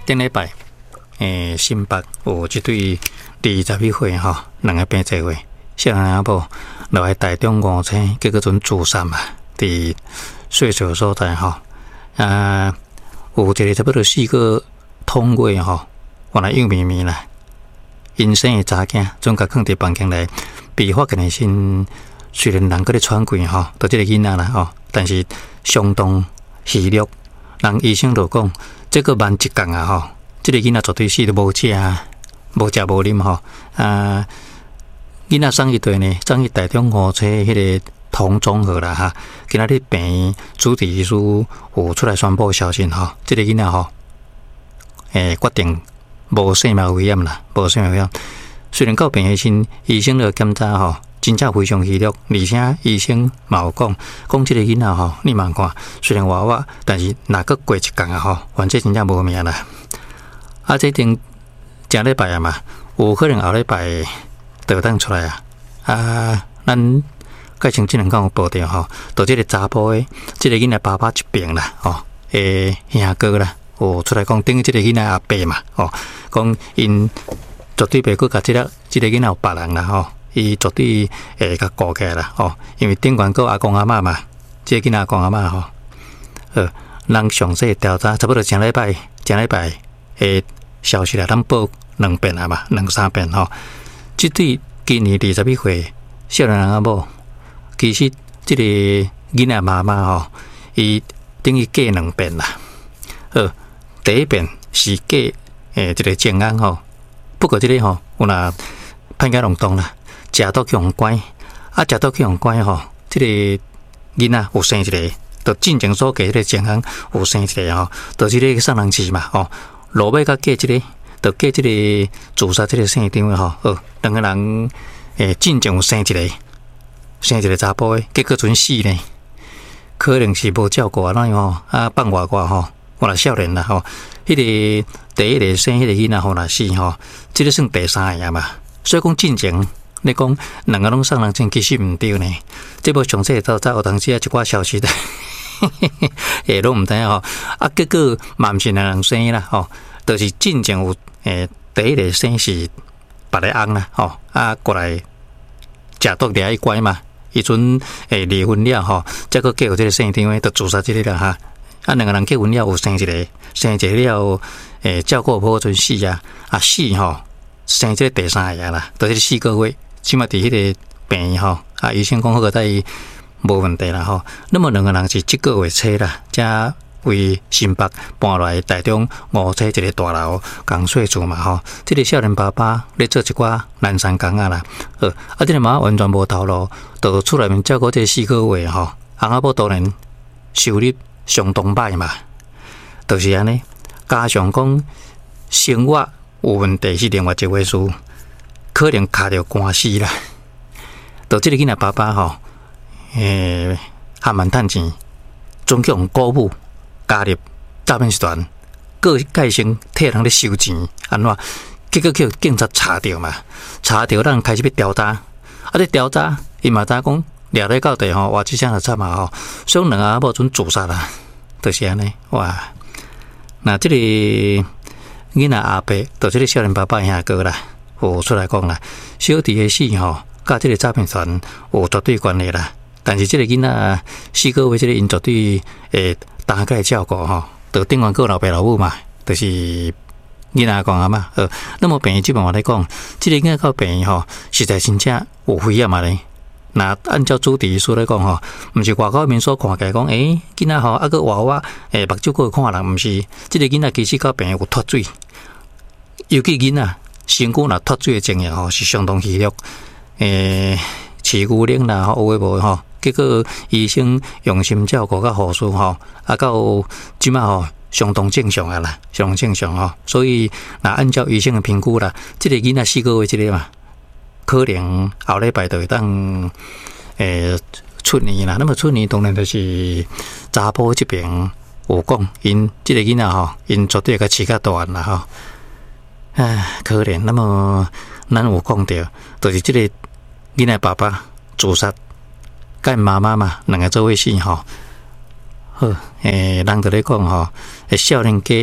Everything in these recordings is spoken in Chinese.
顶礼拜，新北有一对21岁吼，两个病济岁，少年阿某落来台中5星，结果阵自杀嘛，伫岁数所在吼，有一个差不多4个通月吼，原来幼绵绵啦，因生的查囝，总甲放伫房间内，被发现的时，虽然人搁咧喘气吼，就这个囡仔啦吼，但是相当虚弱，人医生就讲。这个慢一天啊吼，这个囡仔绝对是都无食无啉吼。囡仔送去对呢，送去台中5星迄个同综合啦哈。今仔日病院主治医师有出来宣布消息吼，这个囡仔吼，决定无生命危险啦，无生命危险。虽然到病院时，医生了检查吼。真正非常虚弱，而且医生嘛有讲这个囡仔吼，你慢看，虽然活活，但是若搁过一天啊吼，反正真正无命啦。这顶正礼拜啊嘛，有可能后礼拜就当出来啊。咱改前这两天有报道吼，就这个查甫的，这个囡仔爸爸一边啦吼，兄哥啦，有出来讲等于这个囡仔阿伯嘛吼，讲因绝对袂搁甲这个囡仔有别人啦吼。伊绝对会甲顾起来啦，吼！因为顶悬个阿公阿嬷嘛，即个囡仔阿公阿嬷吼，人详细调查，差不多前礼拜诶消息啦，咱报2遍啊嘛，2、3遍吼。即对今年21岁少年人阿某，其实即个囡仔妈妈吼，伊等于嫁2遍啦。第一遍是嫁一个正安吼，不过即个吼有若歹甲弄动啦。食到去用乖，食到去用乖吼，这个囡仔有生一个，就进前所给迄个健康有生一个吼，就这个上人期嘛吼，落尾甲嫁这个，就嫁这个自杀这个现场的吼，两个人进前有生一个查甫的，结果阵死呢，可能是无照顾啊，那样吼，放外吼，我若少年啦吼，迄个第一个生迄个囡仔吼若死吼，这个算第3个嘛，所以讲进前。你讲两个拢上人前其实毋对呢，这无详细早有当时一寡消息的，拢毋知影吼。结果嘛毋是两人生啦吼，就是进前有第一个生是别个翁啦吼，过来食毒掠一乖嘛，伊阵离婚了吼，再个结有这个生场就自杀这个啦哈。两个人结婚了有生一个了，照顾无阵死死吼，生这个第3个啦，就是4个月。起码伫迄个病院吼，医生讲好个在无问题啦吼。那么两个人是7个月初啦，才为新北搬来台中5星一个大楼共睡厝嘛吼。这个少年爸爸咧做一寡南山工啦，这个妈完全无头路，就厝内面照顾这4个月吼。翁仔某当然收入相当歹嘛，就是安尼。加上讲生活有问题是另外一回事。可能卡着官司啦，就这个囡仔爸爸吼，还蛮趁钱，总共鼓舞加入诈骗集团，各改成替人咧收钱，安怎？结果叫警察查到嘛，查到咱开始要调查，咧调查，伊嘛知讲掠咧到地吼，哇，即声就惨嘛吼，所以两个阿某准自杀啦，就是安尼哇。那这个囡仔阿伯，就这个少年爸爸兄哥啦。有出来讲啦，小弟的死吼，甲这个诈骗团有绝对关系啦。但是这个囡仔4个月，这个因绝对大概照顾吼，就顶完个老爸老母嘛，就是囡仔讲啊嘛。那么病院这边话来讲，这个囡仔到病院吼，实在真正有危险嘛咧。那按照主治医师来讲吼，毋是外口面所看起来讲，囡仔吼个娃娃目睭个看人，毋是。这个囡仔其实到病院有脱水，尤其囡仔。身躯若脱水的情形吼，是相当虚弱，饲牛奶啦，有诶无吼，结果医生用心照顾，甲护士吼，到即马吼相当正常啊啦，相当正常吼。所以若按照医生的评估啦，这个囡仔4个月这个嘛，可能后礼拜就会当出院啦。那么出院当然就是查甫这边有讲，因这个囡仔吼，因绝对甲饲较大啦吼。可怜。那么咱有讲到，就是这个囡仔爸爸自杀，甲妈妈嘛，两个做伙死吼。好，人就咧讲吼，少年家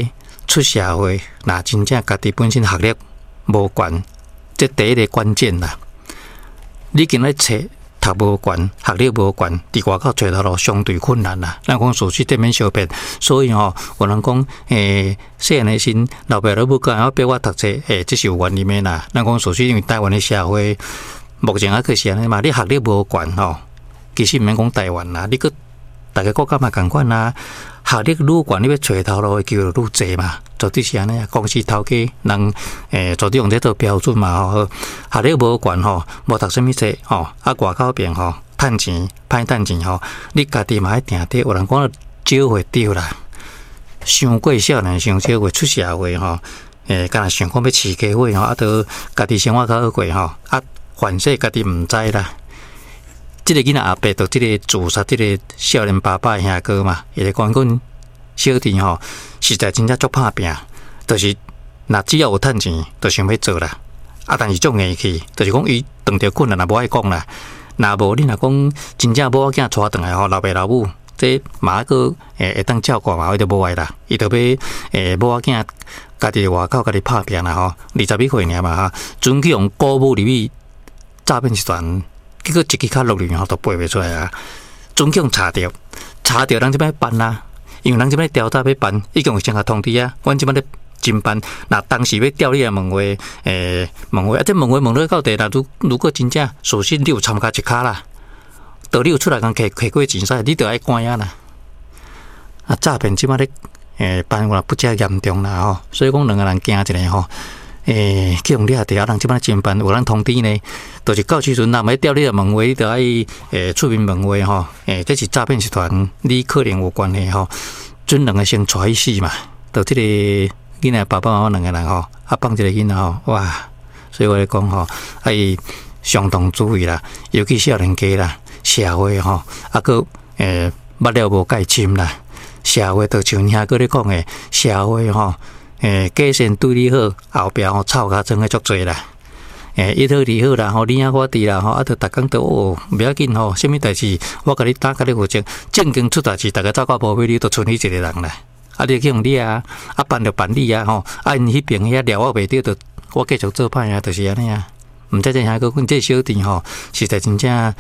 出社会，那真正家己本身学历无悬，这第一个关键啦。你今日读无悬，学历无悬，伫外口找头路相对困难啦。咱讲属实对面相骗，所以有人讲细汉的时老爸老母讲要逼我读册，这是有原因的啦。咱讲属实，因为台湾的社会目前还是安尼嘛，你学历无悬其实毋免讲台湾啦，你个大家国家嘛共款啦。学历愈悬，你要找头路就愈济嘛，绝对是安尼啊。公司头家人绝对用这做标准嘛。学历无悬无读什么册外口边趁钱歹趁钱你家己嘛爱定定。有人讲少岁着啦，伤过少年伤少岁出社会敢若想讲要饲家伙都家己生活较好过凡事家己毋知啦。这个囡仔阿伯就这个自杀，这个少年爸爸兄哥嘛，伊咧讲讲小弟实在真正足拍拼，就是若只要有趁钱，就想要做啦。但是种硬气，就是讲伊碰到困难也无爱讲啦。若无你若讲真正无囝带转来老爸老母，这马个会当照顾嘛，伊就无爱啦。伊就要无囝家己外口家己拍拼啦20几岁尔嘛准去用鼓舞入去诈骗集团。结果一支卡落去都背袂出来啊！总共查着人这边办啦，因为人这边调查要办，已经有先下通知啊。阮这边咧侦办，那当时要调你问话，问话这问话问到底啦。如果真正属实你有参加一卡啦，道理有出来讲摕过钱噻，你就爱关啊啦。诈骗这边咧办法不遮严重啦所以讲两个人惊一个去用掠着人即摆侦办有人通知呢，就是到时阵若要调你问话，你就爱出面问话这是诈骗集团，你可能有关系准两个先带去死嘛。就这个囡仔爸爸妈妈两个人放这个囡仔哇！所以我来讲爱相当注意啦，尤其少年家啦，社会个捌了无介深啦，社会就像兄哥咧讲的，社会假先对你好，后壁臭甲装的足多啦。一好二好啦，你我弟啦，就逐工都不要紧什么代志我甲你打，甲你负责。正经出代志，大家走到无尾，你都剩你一个人啦。你去用你办就办你因迄边遐料我袂着，就我继续做歹就是安尼啊。毋知这下个阮这小弟实在真正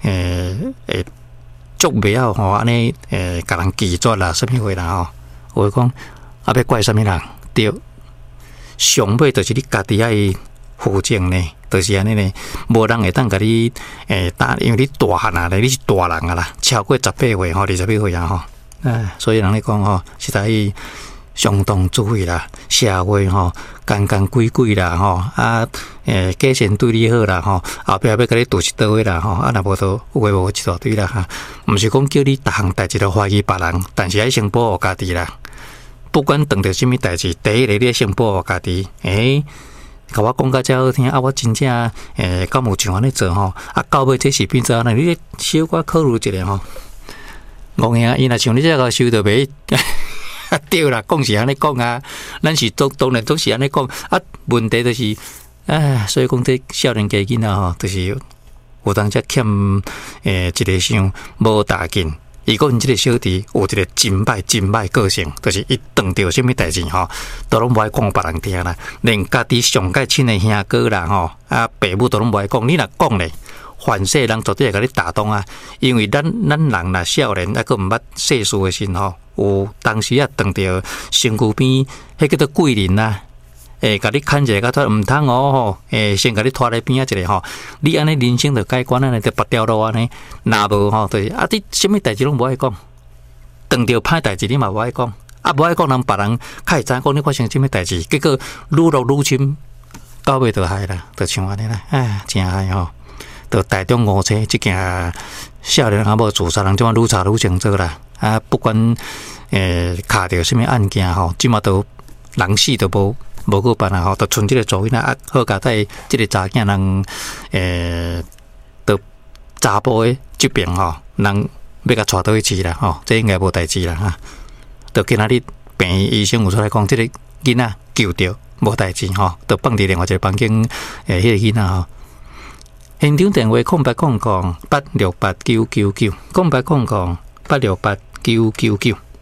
足袂晓安尼甲人拒绝啦，什么话啦我讲要怪什么人？对，上尾就是你家己爱负责呢，就是安尼呢，无人会当甲你因为你大汉啊，你是大人啊啦，超过18岁20几岁所以人咧讲实在相当注意啦，社会干规矩啦假先对你好啦后壁要甲你渡一刀位啦若无就有话无一大堆啦毋是讲叫你逐项代志都怀疑别人，但是爱先保护家己啦。不管碰到什么代志，第一个你先保护家己。甲我讲甲遮好听我真正敢有像安尼做到尾这是变做安尼，你小可考虑一下讲伊若像你这个收就袂对啦，讲是安尼讲咱是当然总是安尼讲问题就是所以讲这少年家囡仔就是有当则欠一个想无大劲。如果因这个小弟有一个真歹个性，就是伊碰到什么代志都拢无爱讲别人听啦，连家己上介亲的兄哥啦爸母都拢无爱讲。你若讲咧，凡世人绝对会甲你打动因为咱人若少年个毋捌世事的时有当时碰到身躯边迄叫做贵人啦。甲你牵一个甲毋通先甲你拖来边一个你安尼人生就改观就别条路安尼。若无就是你什么代志拢无爱讲，碰到歹代志你嘛无爱讲，无爱讲人别人较会知讲你发生什么代志，结果愈落愈深，到尾就害啦，就像安尼啦，真害就台中5车即件少年阿某自杀人，即马愈查愈清楚啦。不管卡着什么案件即马都人死都无个办就剩这个做囡好佳在这个查囝人都查甫的这边人要甲带倒去饲啦这应该无代志啦就今仔日病医生有出来讲，这个囡仔救着无代志就放伫另外一个房间迄个囡仔现场电话08008689990800868999。